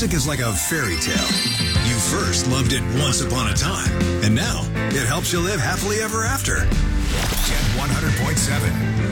Music is like a fairy tale. You first loved it once upon a time, and now it helps you live happily ever after. Get 100.7.